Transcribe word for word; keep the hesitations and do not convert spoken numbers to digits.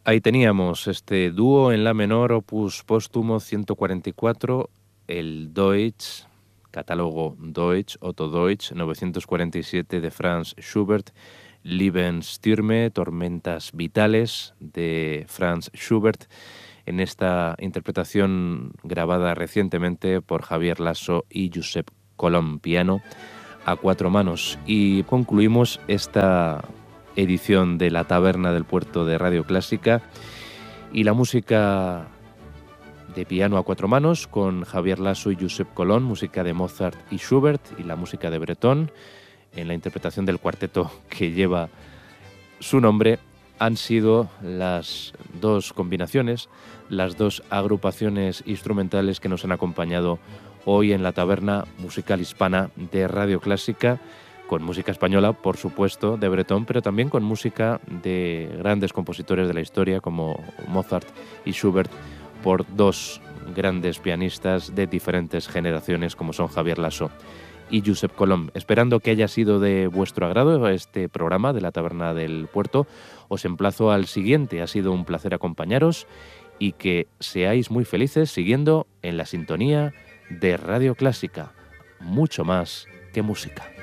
Ahí teníamos este dúo en la menor, opus póstumo ciento cuarenta y cuatro, el Deutsch, catálogo Deutsch, Otto Deutsch, novecientos cuarenta y siete de Franz Schubert, Lebensstürme, Tormentas Vitales de Franz Schubert, en esta interpretación grabada recientemente por Javier Lasso y Josep Colom, piano a cuatro manos. Y concluimos esta edición de La Taberna del Puerto de Radio Clásica y la música de piano a cuatro manos con Javier Lasso y Josep Colom, música de Mozart y Schubert, y la música de Breton en la interpretación del cuarteto que lleva su nombre. Han sido las dos combinaciones, las dos agrupaciones instrumentales que nos han acompañado hoy en la taberna musical hispana de Radio Clásica, con música española, por supuesto, de Breton, pero también con música de grandes compositores de la historia como Mozart y Schubert, por dos grandes pianistas de diferentes generaciones como son Javier Lasso y Josep Colom. Esperando que haya sido de vuestro agrado este programa de la Taberna del Puerto, os emplazo al siguiente. Ha sido un placer acompañaros y que seáis muy felices siguiendo en la sintonía de Radio Clásica. Mucho más que música.